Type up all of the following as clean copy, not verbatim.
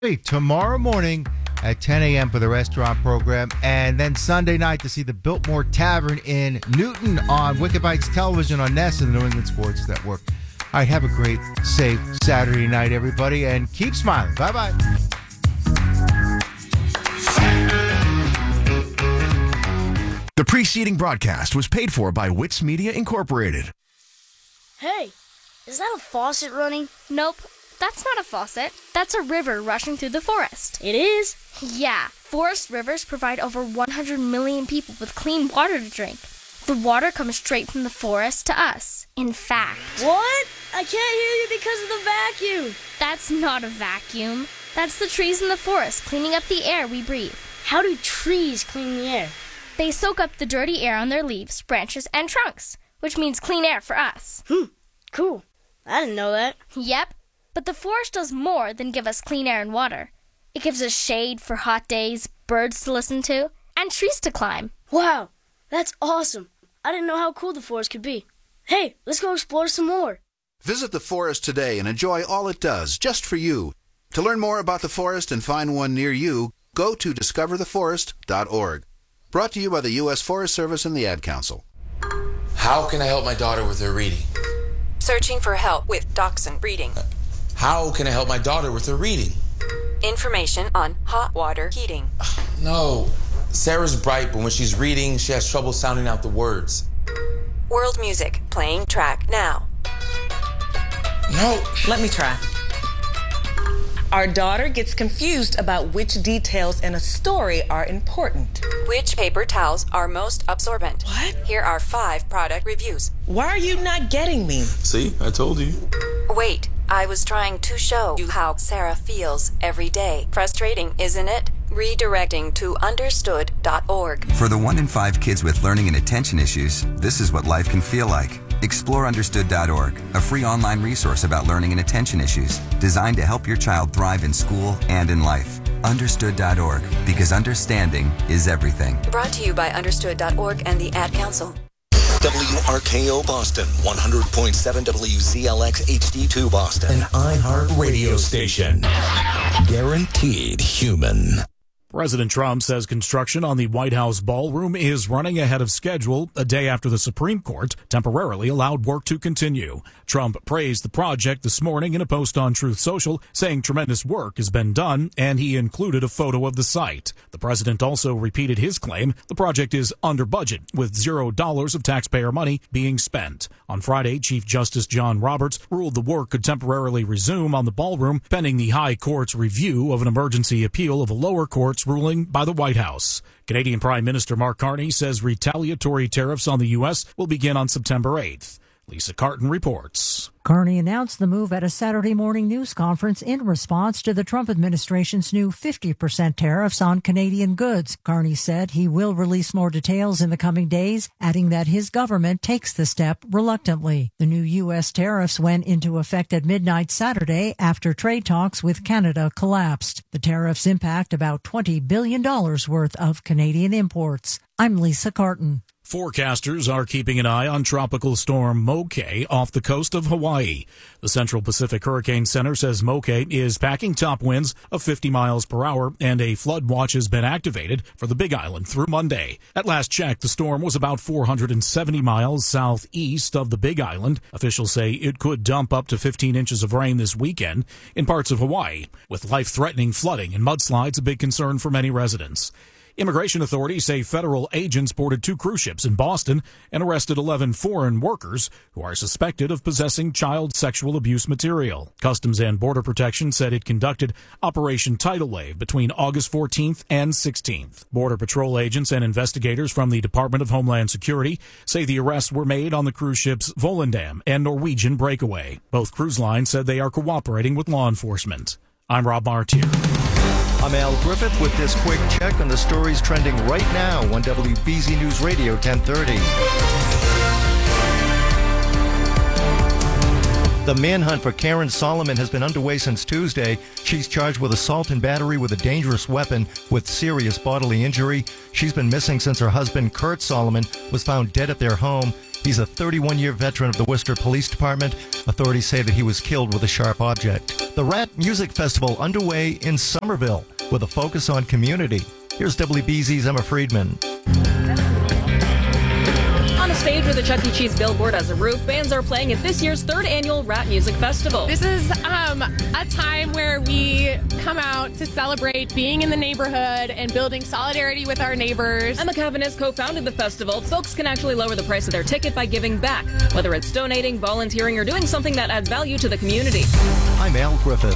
Tomorrow morning at 10 a.m. for the restaurant program, and then Sunday night to see the Biltmore Tavern in Newton on Wicked Bites Television on Nest and the New England Sports Network. All right, have a great, safe Saturday night, everybody, and keep smiling. Bye-bye. The preceding broadcast was paid for by Wits Media Incorporated. Hey, is that a faucet running? Nope, that's not a faucet. That's a river rushing through the forest. It is? Yeah, forest rivers provide over 100 million people with clean water to drink. The water comes straight from the forest to us. In fact... What? I can't hear you because of the vacuum. That's not a vacuum. That's the trees in the forest cleaning up the air we breathe. How do trees clean the air? They soak up the dirty air on their leaves, branches, and trunks, which means clean air for us. Cool. I didn't know that. Yep, but the forest does more than give us clean air and water. It gives us shade for hot days, birds to listen to, and trees to climb. Wow, that's awesome. I didn't know how cool the forest could be. Hey, let's go explore some more. Visit the forest today and enjoy all it does, just for you. To learn more about the forest and find one near you, go to discovertheforest.org. Brought to you by the U.S. Forest Service and the Ad Council. How can I help my daughter with her reading? Searching for help with Dachshund breeding. How can I help my daughter with her reading? Information on hot water heating. No. Sarah's bright, but when she's reading, she has trouble sounding out the words. World music, playing track now. No. Let me try. Our daughter gets confused about which details in a story are important. Which paper towels are most absorbent? What? Here are 5 product reviews. Why are you not getting me? See, I told you. Wait, I was trying to show you how Sarah feels every day. Frustrating, isn't it? Redirecting to understood.org. For the 1 in 5 kids with learning and attention issues, this is what life can feel like. Explore understood.org, a free online resource about learning and attention issues, designed to help your child thrive in school and in life. Understood.org, because understanding is everything. Brought to you by understood.org and the Ad Council. WRKO Boston, 100.7 WZLX HD2 Boston. An iHeart radio station. Guaranteed human. President Trump says construction on the White House ballroom is running ahead of schedule a day after the Supreme Court temporarily allowed work to continue. Trump praised the project this morning in a post on Truth Social, saying tremendous work has been done, and he included a photo of the site. The president also repeated his claim the project is under budget, with $0 of taxpayer money being spent. On Friday, Chief Justice John Roberts ruled the work could temporarily resume on the ballroom pending the High Court's review of an emergency appeal of a lower court's ruling by the White House. Canadian Prime Minister Mark Carney says retaliatory tariffs on the U.S. will begin on September 8th. Lisa Carton reports. Carney announced the move at a Saturday morning news conference in response to the Trump administration's new 50% tariffs on Canadian goods. Carney said he will release more details in the coming days, adding that his government takes the step reluctantly. The new U.S. tariffs went into effect at midnight Saturday after trade talks with Canada collapsed. The tariffs impact about $20 billion worth of Canadian imports. I'm Lisa Carton. Forecasters are keeping an eye on Tropical Storm Moke off the coast of Hawaii. The Central Pacific Hurricane Center says Moke is packing top winds of 50 miles per hour, and a flood watch has been activated for the Big Island through Monday. At last check, the storm was about 470 miles southeast of the Big Island. Officials say it could dump up to 15 inches of rain this weekend in parts of Hawaii, with life-threatening flooding and mudslides a big concern for many residents. Immigration authorities say federal agents boarded 2 cruise ships in Boston and arrested 11 foreign workers who are suspected of possessing child sexual abuse material. Customs and Border Protection said it conducted Operation Tidal Wave between August 14th and 16th. Border Patrol agents and investigators from the Department of Homeland Security say the arrests were made on the cruise ships Volendam and Norwegian Breakaway. Both cruise lines said they are cooperating with law enforcement. I'm Rob Martier. I'm Al Griffith with this quick check on the stories trending right now on WBZ News Radio 1030. The manhunt for Karen Solomon has been underway since Tuesday. She's charged with assault and battery with a dangerous weapon with serious bodily injury. She's been missing since her husband, Kurt Solomon, was found dead at their home. He's a 31-year veteran of the Worcester Police Department. Authorities say that he was killed with a sharp object. The Rat Music Festival underway in Somerville with a focus on community. Here's WBZ's Emma Friedman. On a stage with a Chuck E. Cheese billboard as a roof, bands are playing at this year's 3rd annual Rat Music Festival. This is a time where we come out to celebrate being in the neighborhood and building solidarity with our neighbors. Emma Cavanis co-founded the festival. Folks can actually lower the price of their ticket by giving back, whether it's donating, volunteering, or doing something that adds value to the community. I'm Al Griffith.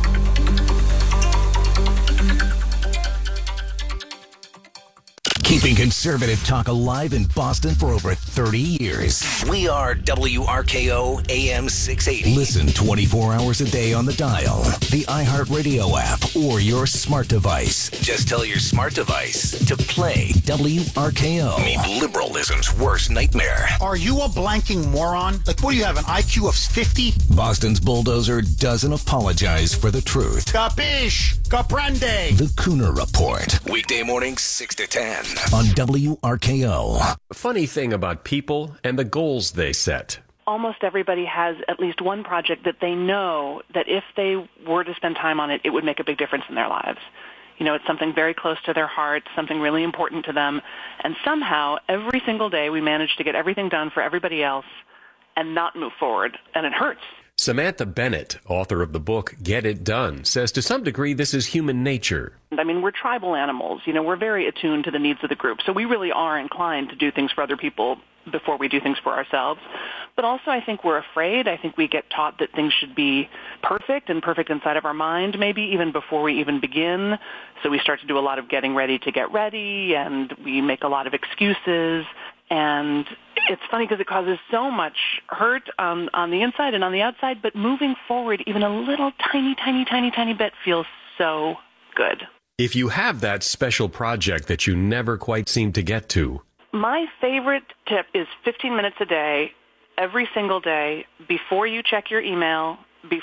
Keeping conservative talk alive in Boston for over 30 years. We are WRKO AM 680. Listen 24 hours a day on the dial, the iHeartRadio app, or your smart device. Just tell your smart device to play WRKO. Meet liberalism's worst nightmare. Are you a blanking moron? Like, what do you have, an IQ of 50? Boston's bulldozer doesn't apologize for the truth. Capiche? Caprende? The Cooner Report. Weekday mornings, 6 to 10. On WRKO. Funny thing about people and the goals they set. Almost everybody has at least one project that they know that if they were to spend time on it, it would make a big difference in their lives. You know, it's something very close to their heart, something really important to them. And somehow, every single day, we manage to get everything done for everybody else and not move forward. And it hurts. Samantha Bennett, author of the book Get It Done, says to some degree this is human nature. I mean, we're tribal animals. You know, we're very attuned to the needs of the group. So we really are inclined to do things for other people before we do things for ourselves. But also I think we're afraid. I think we get taught that things should be perfect and perfect inside of our mind, maybe even before we even begin. So we start to do a lot of getting ready to get ready, and we make a lot of excuses. And it's funny because it causes so much hurt on the inside and on the outside, but moving forward even a little tiny bit feels so good. If you have that special project that you never quite seem to get to. My favorite tip is 15 minutes a day, every single day, before you check your email,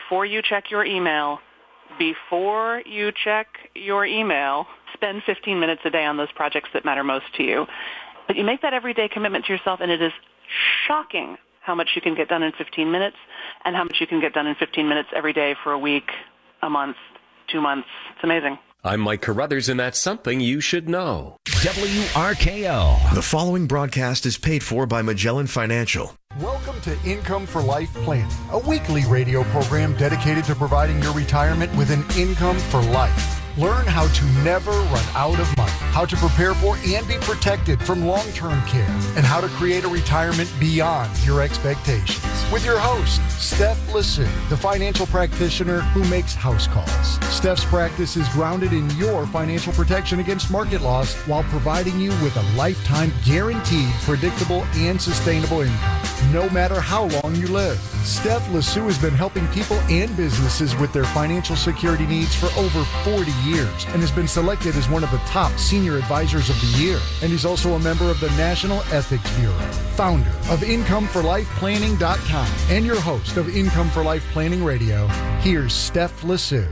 spend 15 minutes a day on those projects that matter most to you. But you make that everyday commitment to yourself, and it is shocking how much you can get done in 15 minutes and how much you can get done in 15 minutes every day for a week, a month, 2 months. It's amazing. I'm Mike Carruthers, and that's something you should know. WRKO. The following broadcast is paid for by Magellan Financial. Welcome to Income for Life Planning, a weekly radio program dedicated to providing your retirement with an income for life. Learn how to never run out of money, how to prepare for and be protected from long-term care, and how to create a retirement beyond your expectations. With your host, Steph Lasue, the financial practitioner who makes house calls. Steph's practice is grounded in your financial protection against market loss while providing you with a lifetime guaranteed, predictable, and sustainable income, no matter how long you live. Steph Lasue has been helping people and businesses with their financial security needs for over 40 years and has been selected as one of the top senior advisors of the year. And he's also a member of the National Ethics Bureau, founder of IncomeForLifePlanning.com, and your host of Income for Life Planning Radio. Here's Steph Lasue.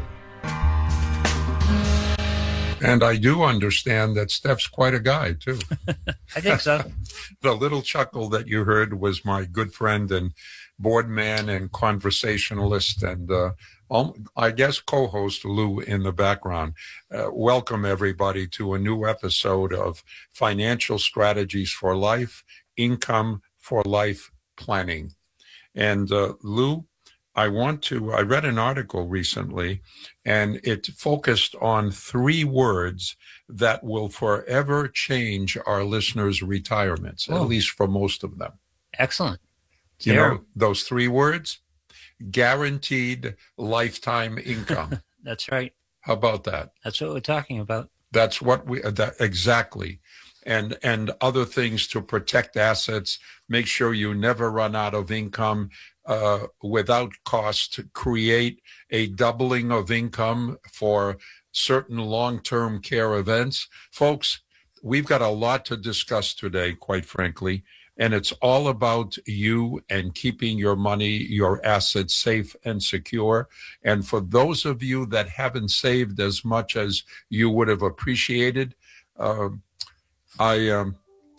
And I do understand that Steph's quite a guy, too. I think so. The little chuckle that you heard was my good friend and board man and conversationalist and I guess co-host Lou in the background. Welcome, everybody, to a new episode of Financial Strategies for Life, Income for Life Planning. And Lou, I read an article recently, and it focused on 3 words that will forever change our listeners' retirements, at least for most of them. Excellent. You know, those 3 words? Guaranteed lifetime income. That's right. How about that? That's what we're talking about. That's what exactly. And other things to protect assets, make sure you never run out of income without cost, to create a doubling of income for certain long-term care events. Folks, we've got a lot to discuss today, quite frankly, and it's all about you and keeping your money, your assets safe and secure. And for those of you that haven't saved as much as you would have appreciated, I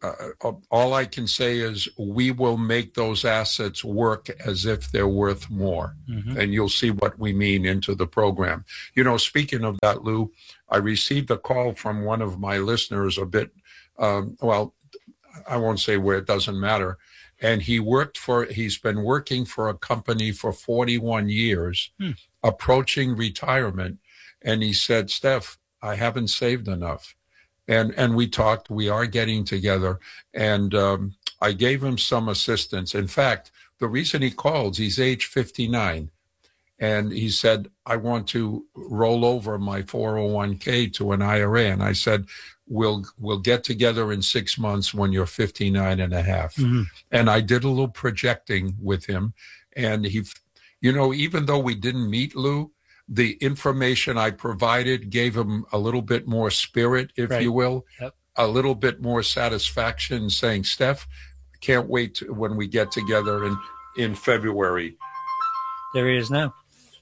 all I can say is we will make those assets work as if they're worth more. Mm-hmm. And you'll see what we mean into the program. You know, speaking of that, Lou, I received a call from one of my listeners a bit, well, I won't say where, it doesn't matter. And he's been working for a company for 41 years, approaching retirement. And he said, Steph, I haven't saved enough. And we talked, we are getting together, and I gave him some assistance. In fact, the reason he called, he's age 59, and he said, I want to roll over my 401k to an IRA. And I said, we'll get together in 6 months when you're 59 and a half. Mm-hmm. And I did a little projecting with him, and he, you know, even though we didn't meet, Lou, the information I provided gave him a little bit more spirit, if you will, a little bit more satisfaction, saying, Steph, can't wait when we get together in February. There he is now.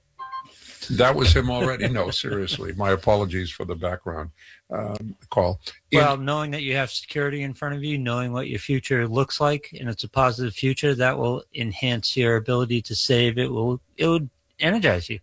That was him already? No, seriously. My apologies for the background call. Well, knowing that you have security in front of you, knowing what your future looks like, and it's a positive future, that will enhance your ability to save. It would energize you.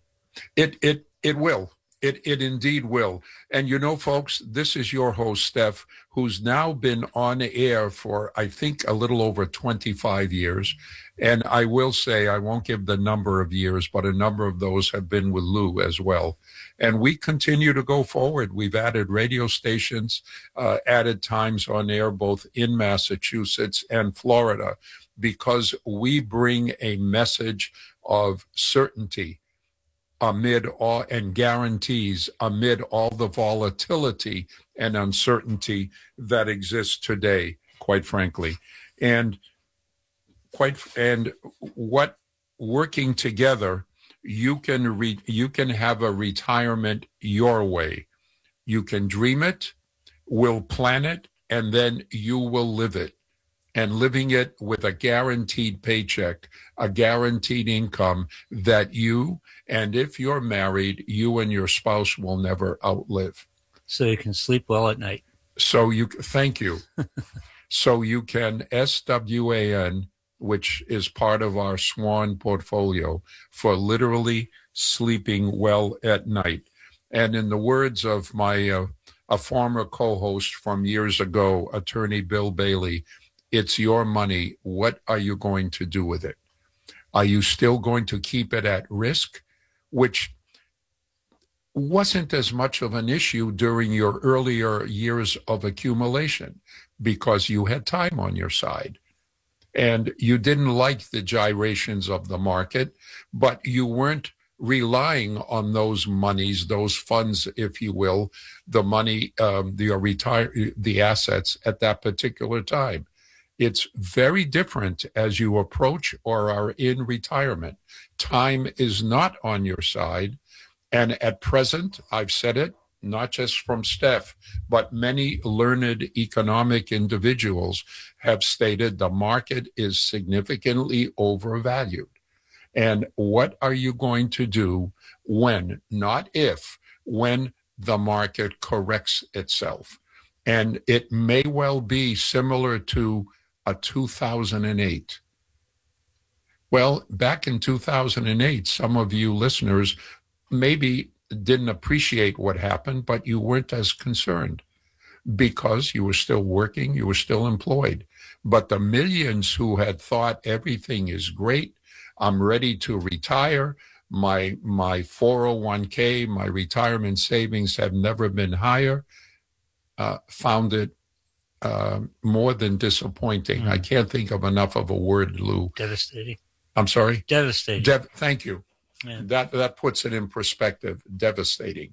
It will. It indeed will. And you know, folks, this is your host, Steph, who's now been on air for, I think, a little over 25 years. And I will say, I won't give the number of years, but a number of those have been with Lou as well. And we continue to go forward. We've added radio stations, added times on air, both in Massachusetts and Florida, because we bring a message of certainty amid all, and guarantees amid all the volatility and uncertainty that exists today, quite frankly. And what working together, you can have a retirement your way. You can dream it, we'll plan it, and then you will live it. And living it with a guaranteed paycheck, a guaranteed income that you, and if you're married, you and your spouse will never outlive. So you can sleep well at night. Thank you. So you can SWAN, which is part of our SWAN portfolio, for literally sleeping well at night. And in the words of my a former co-host from years ago, attorney Bill Bailey, it's your money. What are you going to do with it? Are you still going to keep it at risk, which wasn't as much of an issue during your earlier years of accumulation because you had time on your side and you didn't like the gyrations of the market, but you weren't relying on those monies, those funds, if you will, the money, the assets at that particular time. It's very different as you approach or are in retirement. Time is not on your side. And at present, I've said it, not just from Steph, but many learned economic individuals have stated the market is significantly overvalued. And what are you going to do when, not if, when the market corrects itself? And it may well be similar to 2008. Well, back in 2008, some of you listeners maybe didn't appreciate what happened, but you weren't as concerned because you were still working, you were still employed. But the millions who had thought everything is great, I'm ready to retire, my 401k, my retirement savings have never been higher, found it more than disappointing. I can't think of enough of a word, Lou. Devastating. I'm sorry? Devastating. Thank you. Yeah. That puts it in perspective. Devastating.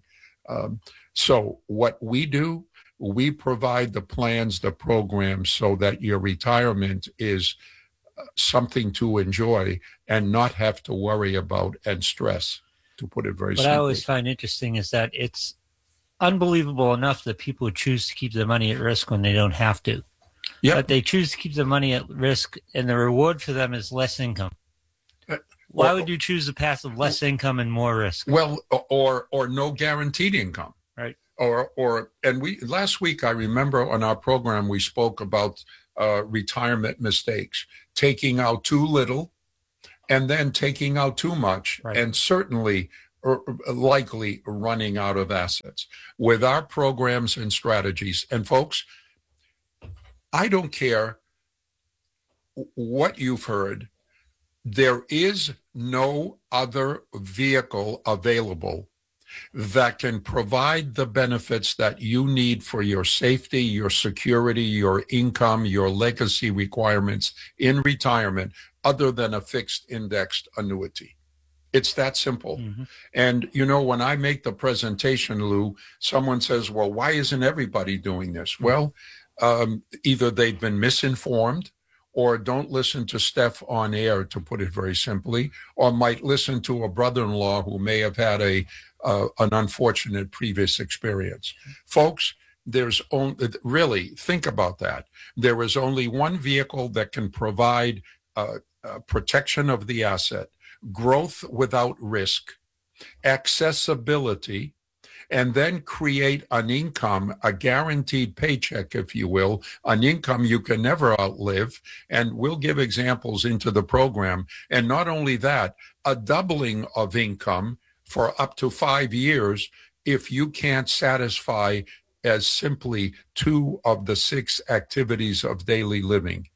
So what we do, we provide the plans, the programs, so that your retirement is something to enjoy and not have to worry about and stress, to put it very simply. What I always find interesting is that it's unbelievable enough that people choose to keep their money at risk when they don't have to. Yep. But they choose to keep their money at risk, and the reward for them is less income. Why would you choose the path of less income and more risk? Well, or no guaranteed income. Right. And we last week, I remember on our program, we spoke about retirement mistakes, taking out too little and then taking out too much, and certainly likely running out of assets. With our programs and strategies, and folks, I don't care what you've heard, there is no other vehicle available that can provide the benefits that you need for your safety, your security, your income, your legacy requirements in retirement other than a fixed indexed annuity. It's that simple. And, you know, when I make the presentation, Lou, someone says, well, why isn't everybody doing this? Well, either they've been misinformed or don't listen to Steph on air, to put it very simply, or might listen to a brother-in-law who may have had an unfortunate previous experience. Folks, there's only, really, think about that. There is only one vehicle that can provide protection of the asset, growth without risk, accessibility, and then create an income, a guaranteed paycheck, if you will, an income you can never outlive. And we'll give examples into the program. And not only that, a doubling of income for up to 5 years if you can't satisfy as simply 2 of the 6 activities of daily living.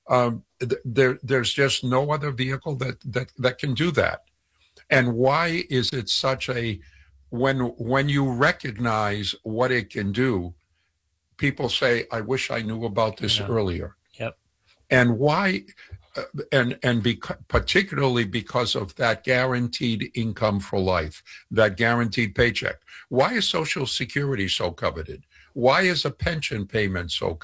There's just no other vehicle that can do that. And why is it such a, when you recognize what it can do, people say, I wish I knew about this earlier. Yep. And why, particularly because of that guaranteed income for life, that guaranteed paycheck. Why is Social Security so coveted? Why is a pension payment so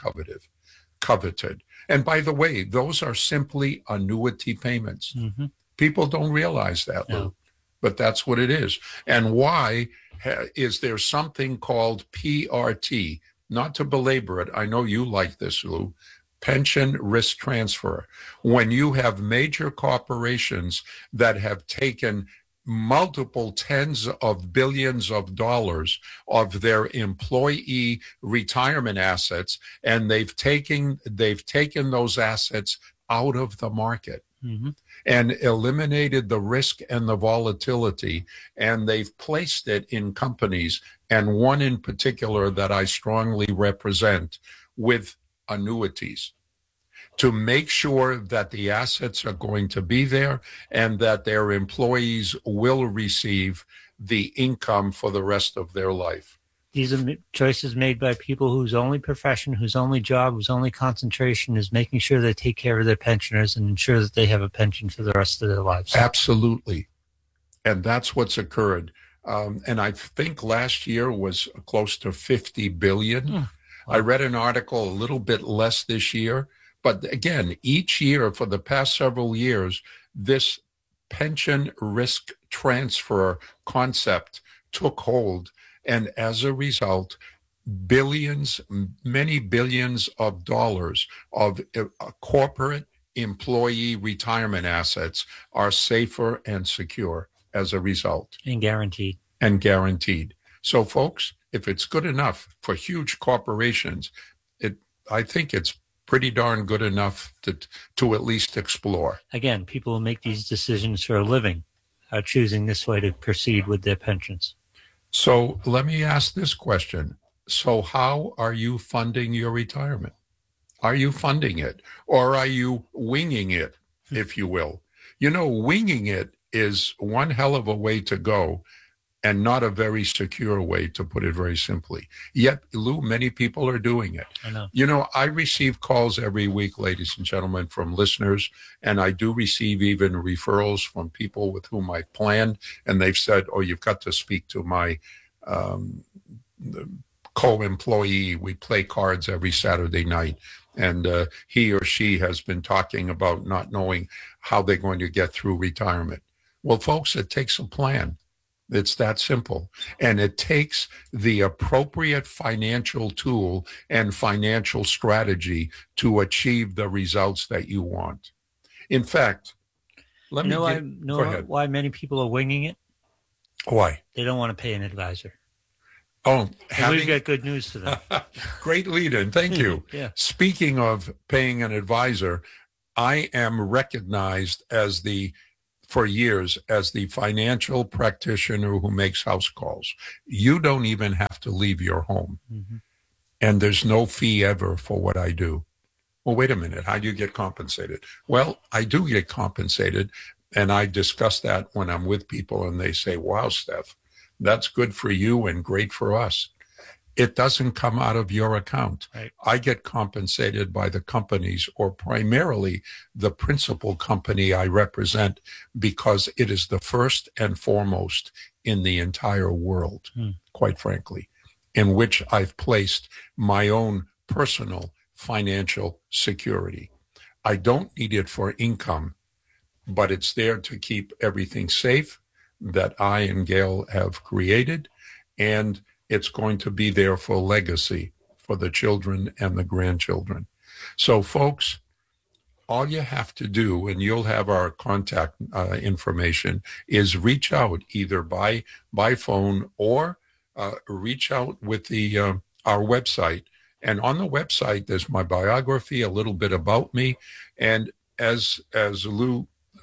coveted? And by the way, those are simply annuity payments. People don't realize that, Lou, but that's what it is. And why is there something called PRT? Not to belabor it, I know you like this, Lou, pension risk transfer. When you have major corporations that have taken multiple tens of billions of dollars of their employee retirement assets, and they've taken those assets out of the market and eliminated the risk and the volatility, and they've placed it in companies, and one in particular that I strongly represent, with annuities, to make sure that the assets are going to be there and that their employees will receive the income for the rest of their life. These are choices made by people whose only profession, whose only job, whose only concentration is making sure they take care of their pensioners and ensure that they have a pension for the rest of their lives. Absolutely. And that's what's occurred. And I think last year was close to 50 billion. I read an article a little bit less this year. But again, each year for the past several years, this pension risk transfer concept took hold. And as a result, billions, many billions of dollars of corporate employee retirement assets are safer and secure as a result. And guaranteed. And guaranteed. So, folks, if it's good enough for huge corporations, I think it's pretty darn good enough to at least explore. Again, people who make these decisions for a living are choosing this way to proceed with their pensions. So let me ask this question. So how are you funding your retirement? Are you funding it, or are you winging it, if you will? You know, winging it is one hell of a way to go, and not a very secure way, to put it very simply. Yet, Lou, many people are doing it. I know. You know, I receive calls every week, ladies and gentlemen, from listeners, and I do receive even referrals from people with whom I've planned, and they've said, oh, you've got to speak to my co-employee. We play cards every Saturday night, and he or she has been talking about not knowing how they're going to get through retirement. Well, folks, it takes a plan. It's that simple. And it takes the appropriate financial tool and financial strategy to achieve the results that you want. In fact, go ahead. Why many people are winging it? Why? They don't want to pay an advisor. Oh, we've got good news for them. Great lead-in. Thank you. Yeah. Speaking of paying an advisor, I am recognized for years as the financial practitioner who makes house calls. You don't even have to leave your home. Mm-hmm. And there's no fee ever for what I do. Well, wait a minute. How do you get compensated? Well, I do get compensated. And I discuss that when I'm with people and they say, wow, Steph, that's good for you and great for us. It doesn't come out of your account. Right. I get compensated by the companies, or primarily the principal company I represent, because it is the first and foremost in the entire world, quite frankly, in which I've placed my own personal financial security. I don't need it for income, but it's there to keep everything safe that I and Gail have created, and it's going to be there for legacy for the children and the grandchildren. So, folks, all you have to do, and you'll have our contact information, is reach out either by phone or reach out with our website. And on the website, there's my biography, a little bit about me, and as Lou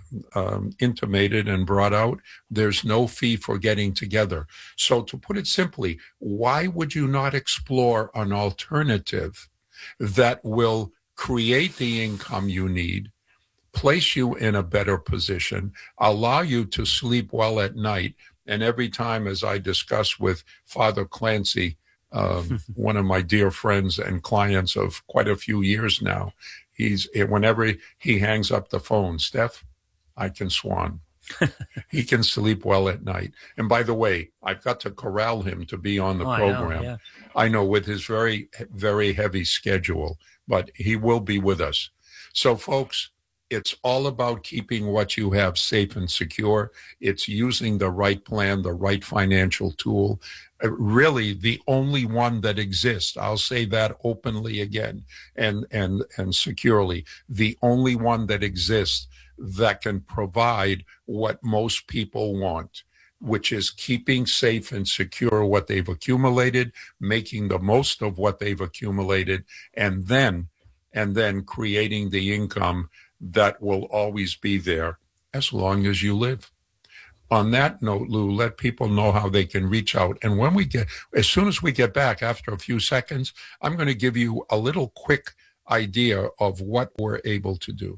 intimated and brought out, there's no fee for getting together. So to put it simply, why would you not explore an alternative that will create the income you need, place you in a better position, allow you to sleep well at night? And every time, as I discuss with Father Clancy, one of my dear friends and clients of quite a few years now, whenever he hangs up the phone, Steph, I can swan. He can sleep well at night. And by the way, I've got to corral him to be on the program. I know with his very, very heavy schedule, but he will be with us. So, folks, it's all about keeping what you have safe and secure. It's using the right plan, the right financial tool, really the only one that exists. I'll say that openly again and securely. The only one that exists that can provide what most people want, which is keeping safe and secure what they've accumulated, making the most of what they've accumulated, and then creating the income that will always be there as long as you live. On that note, Lou, let people know how they can reach out. And as soon as we get back after a few seconds, I'm going to give you a little quick idea of what we're able to do.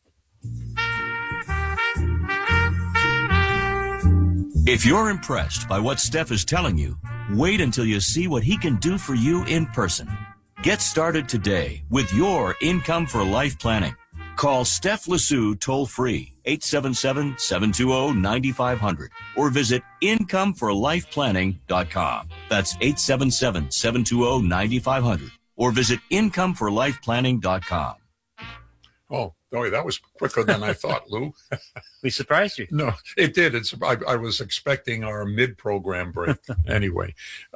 If you're impressed by what Steph is telling you, wait until you see what he can do for you in person. Get started today with your Income for Life planning. Call Steph Lassou toll-free, 877-720-9500, or visit IncomeForLifePlanning.com. That's 877-720-9500, or visit IncomeForLifePlanning.com. Oh, boy, that was quicker than I thought, Lou. We surprised you. No, it did. I was expecting our mid-program break anyway.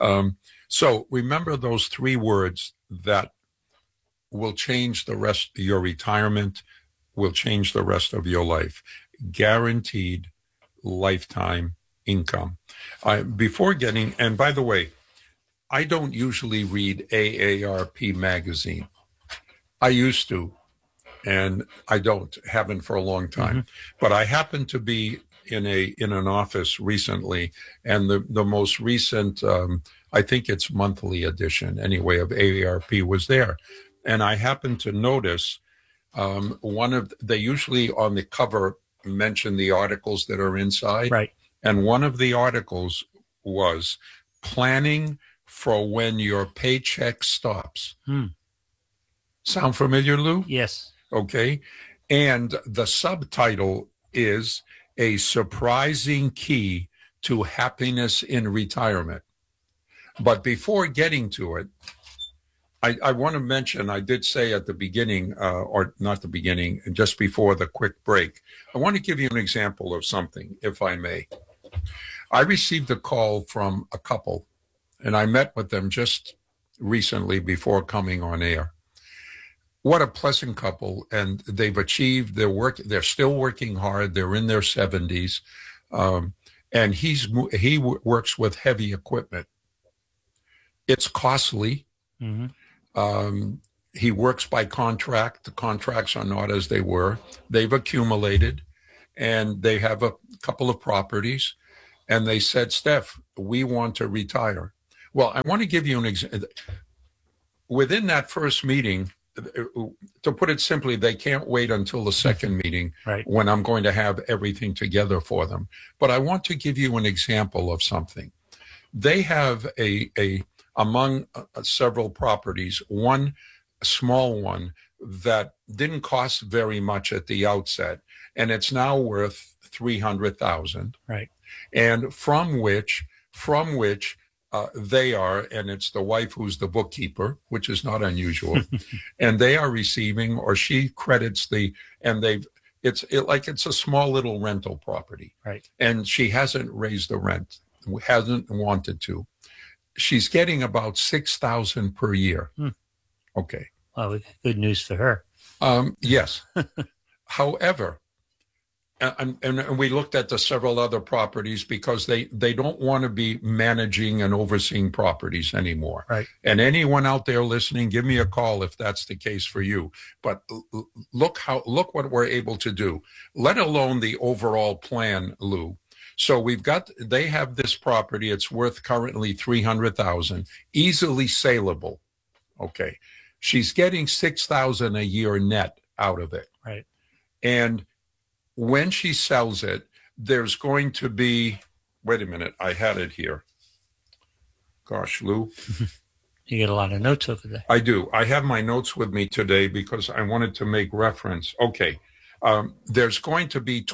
So remember those three words that will change the rest of your retirement, will change the rest of your life. Guaranteed lifetime income. And by the way, I don't usually read AARP magazine. I used to, and I haven't for a long time. Mm-hmm. But I happened to be in an office recently, and the most recent, I think it's monthly edition anyway, of AARP was there. And I happened to notice they usually on the cover mention the articles that are inside. Right. And one of the articles was planning for when your paycheck stops. Sound familiar, Lou? Yes. Okay. And the subtitle is A Surprising Key to Happiness in Retirement. But before getting to it, I want to mention, I did say at the beginning, or not the beginning, just before the quick break, I want to give you an example of something, if I may. I received a call from a couple, and I met with them just recently before coming on air. What a pleasant couple, and they've achieved their work. They're still working hard. They're in their 70s, and he works with heavy equipment. It's costly. Mm-hmm. He works by contract. The contracts are not as they were. They've accumulated, and they have a couple of properties. And they said, Steph, we want to retire. Well, I want to give you an example. Within that first meeting, to put it simply, they can't wait until the second meeting when I'm going to have everything together for them. But I want to give you an example of something. They have among several properties, one small one that didn't cost very much at the outset, and it's now worth $300,000. Right. And from which they are, and it's the wife who's the bookkeeper, which is not unusual, and they are receiving, or she credits it's a small little rental property. Right. And she hasn't raised the rent, hasn't wanted to. She's getting about $6,000 per year. Okay. Well, good news for her. Yes. However, and we looked at the several other properties because they don't want to be managing and overseeing properties anymore. Right. And anyone out there listening, give me a call if that's the case for you. But look what we're able to do, let alone the overall plan, Lou. So they have this property. It's worth currently $300,000, easily saleable. Okay. She's getting $6,000 a year net out of it. Right. And when she sells it, there's going to be, wait a minute, I had it here. Gosh, Lou. You get a lot of notes over there. I do. I have my notes with me today because I wanted to make reference. Okay. There's going to be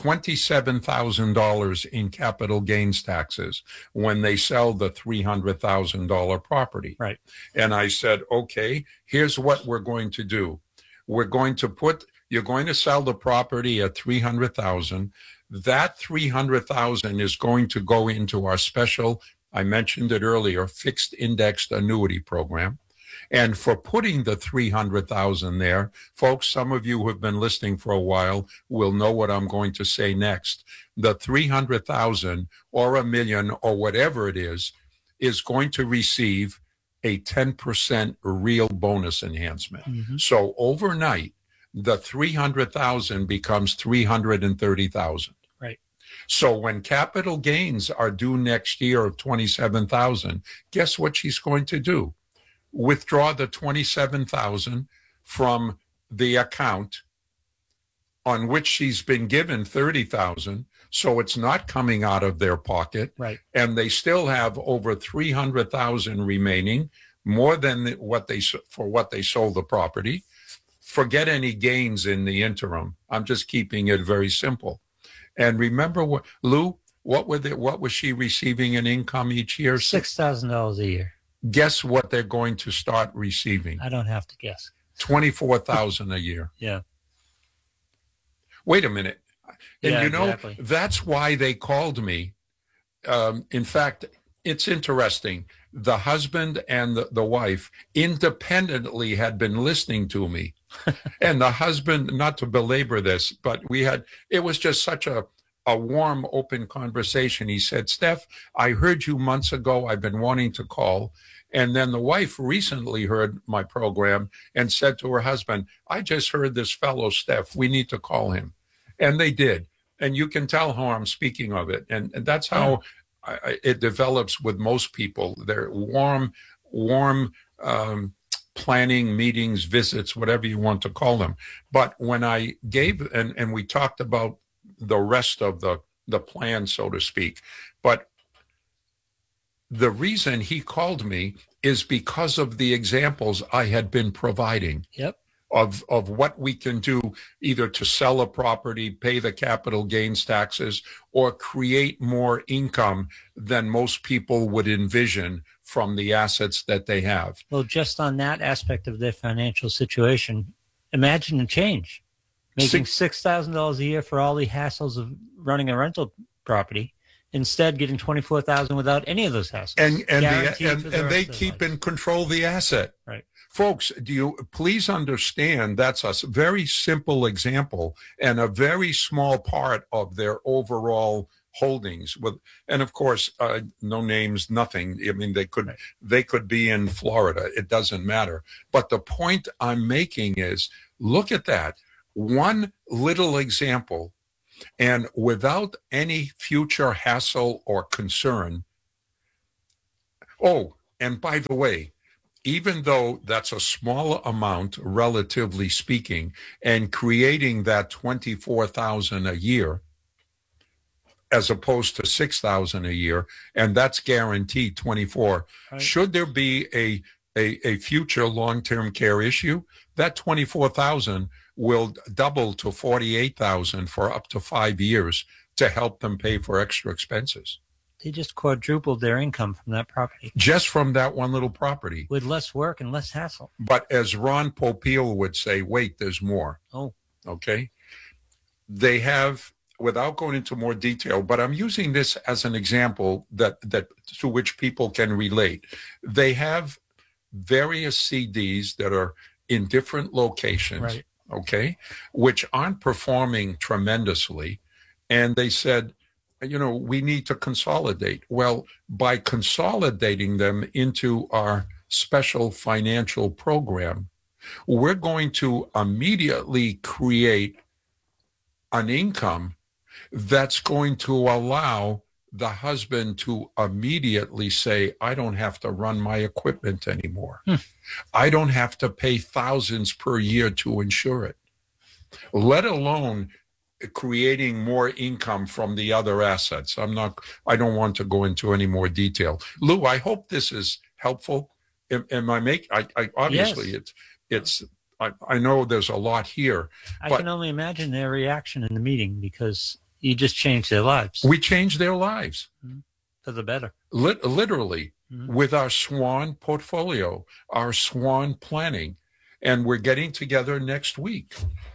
$27,000 in capital gains taxes when they sell the $300,000 property. Right. And I said, okay, here's what we're going to do. You're going to sell the property at $300,000. That $300,000 is going to go into our special, I mentioned it earlier, fixed indexed annuity program. And for putting the $300,000 there, folks, some of you who have been listening for a while will know what I'm going to say next. The $300,000 or $1 million or whatever it is going to receive a 10% real bonus enhancement. Mm-hmm. So overnight, the $300,000 becomes $330,000. Right. So when capital gains are due next year of $27,000, guess what she's going to do? Withdraw the $27,000 from the account on which she's been given $30,000, so it's not coming out of their pocket. Right. And they still have over $300,000 remaining, more than what they sold the property. Forget any gains in the interim. I'm just keeping it very simple. And remember what, Lou, what was she receiving in income each year? $6,000 a year. Guess what they're going to start receiving? I don't have to guess. $24,000 a year. Yeah. Wait a minute. And exactly. That's why they called me. In fact, it's interesting. The husband and the wife independently had been listening to me. And the husband, not to belabor this, but it was just such a warm, open conversation. He said, Steph, I heard you months ago. I've been wanting to call. And then the wife recently heard my program and said to her husband, I just heard this fellow, Steph. We need to call him. And they did. And you can tell how I'm speaking of it. And that's how it develops with most people. They're warm planning, meetings, visits, whatever you want to call them. But when I gave, and we talked about the rest of the plan, so to speak, but the reason he called me is because of the examples I had been providing. Yep. Of what we can do either to sell a property, pay the capital gains taxes, or create more income than most people would envision from the assets that they have. Well, just on that aspect of their financial situation, imagine the change. Making $6,000 a year for all the hassles of running a rental property, instead getting $24,000 without any of those hassles. And they keep in control of the asset. Right. Folks, do you please understand that's a very simple example and a very small part of their overall holdings with, and of course, no names, nothing. I mean, they could be in Florida. It doesn't matter. But the point I'm making is, look at that. One little example, and without any future hassle or concern. Oh, and by the way, even though that's a small amount, relatively speaking, and creating that $24,000 a year, as opposed to $6,000 a year, and that's guaranteed 24. Right. Should there be a future long-term care issue, that 24,000 will double to 48,000 for up to 5 years to help them pay for extra expenses. They just quadrupled their income from that property. Just from that one little property. With less work and less hassle. But as Ron Popeil would say, wait, there's more. Oh. Okay? They have, without going into more detail, but I'm using this as an example that to which people can relate. They have various CDs that are in different locations, right, okay, which aren't performing tremendously. And they said, we need to consolidate. Well, by consolidating them into our special financial program, we're going to immediately create an income that's going to allow the husband to immediately say, I don't have to run my equipment anymore. I don't have to pay thousands per year to insure it, let alone creating more income from the other assets. I don't want to go into any more detail. Lou, I hope this is helpful. Obviously yes. I know there's a lot here. I can only imagine their reaction in the meeting, because you just changed their lives. We changed their lives. For the better. Literally, with our SWAN portfolio, our SWAN planning. And we're getting together next week.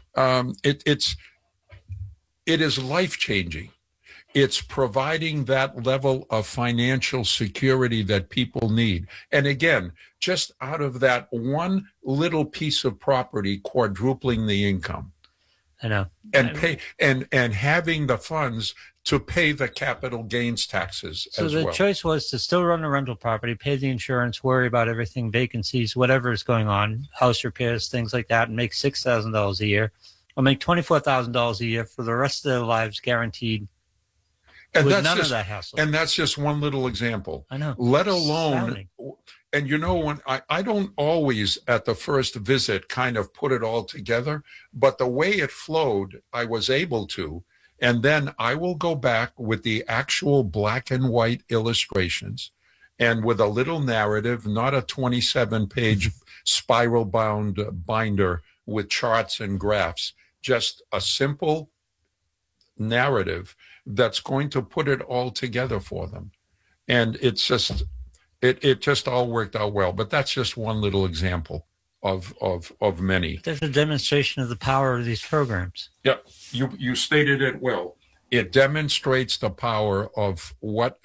It is life-changing. It's providing that level of financial security that people need. And again, just out of that one little piece of property, quadrupling the income. I know. And having the funds to pay the capital gains taxes as well. So the choice was to still run a rental property, pay the insurance, worry about everything, vacancies, whatever is going on, house repairs, things like that, and make $6,000 a year, or make $24,000 a year for the rest of their lives, guaranteed. And with none of that hassle. And that's just one little example. I know. Let alone, and when I don't always at the first visit kind of put it all together, but the way it flowed, I was able to. And then I will go back with the actual black and white illustrations and with a little narrative, not a 27-page spiral bound binder with charts and graphs, just a simple narrative that's going to put it all together for them. And it's just, it just all worked out well. But that's just one little example of many. There's a demonstration of the power of these programs. Yeah, you stated it well. It demonstrates the power of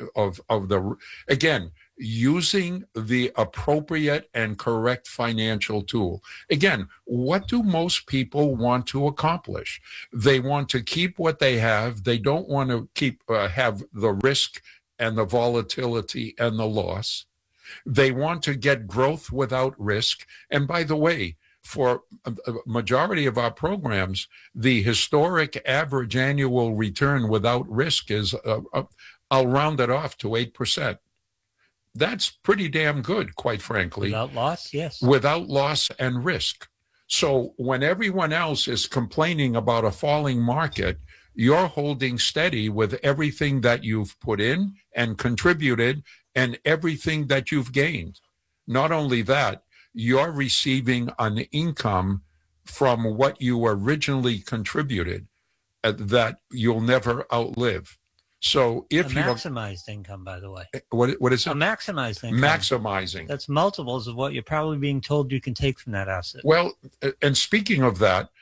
again, using the appropriate and correct financial tool. Again, what do most people want to accomplish? They want to keep what they have. They don't want to have the risk and the volatility and the loss. They want to get growth without risk. And by the way, for a majority of our programs, the historic average annual return without risk is, I'll round it off to 8%. That's pretty damn good, quite frankly. Without loss, yes. Without loss and risk. So when everyone else is complaining about a falling market, you're holding steady with everything that you've put in and contributed and everything that you've gained. Not only that, you're receiving an income from what you originally contributed that you'll never outlive. So if you maximized income, by the way, what is it? A maximized income. Maximizing. That's multiples of what you're probably being told you can take from that asset. Well, and speaking of that,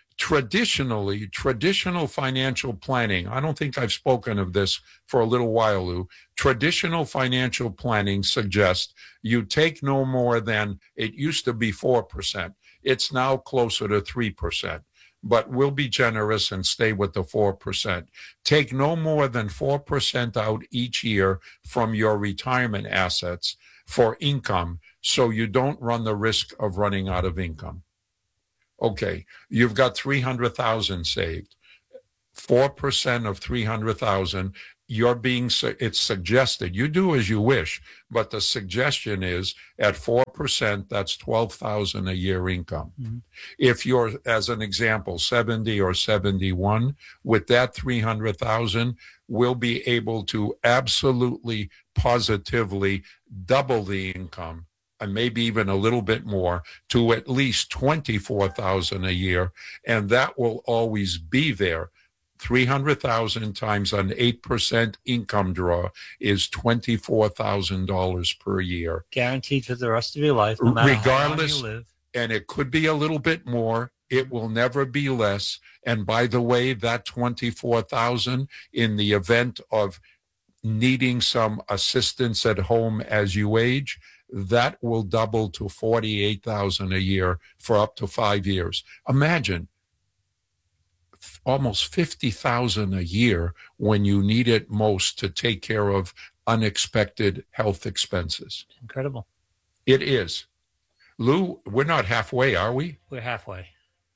traditional financial planning, I don't think I've spoken of this for a little while, Lou. Traditional financial planning suggests you take no more than, it used to be 4%. It's now closer to 3%. but we'll be generous and stay with the 4%. Take no more than 4% out each year from your retirement assets for income, so you don't run the risk of running out of income. Okay, you've got $300,000 saved. 4% of 300,000. It's suggested, you do as you wish, but the suggestion is at 4%, that's 12,000 a year income. Mm-hmm. If you're, as an example, 70 or 71, with that 300,000, we'll be able to absolutely, positively double the income, and maybe even a little bit more, to at least 24,000 a year, and that will always be there. 300,000 times an 8% income draw is $24,000 per year. Guaranteed for the rest of your life, no matter regardless, how long you live. And it could be a little bit more. It will never be less. And by the way, that 24,000, in the event of needing some assistance at home as you age, that will double to 48,000 a year for up to 5 years. Imagine almost 50,000 a year when you need it most to take care of unexpected health expenses. Incredible. It is. Lou, we're not halfway, are we? We're halfway.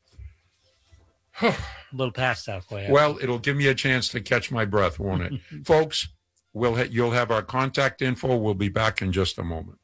A little past halfway. Well, it'll give me a chance to catch my breath, won't it? Folks, you'll have our contact info. We'll be back in just a moment.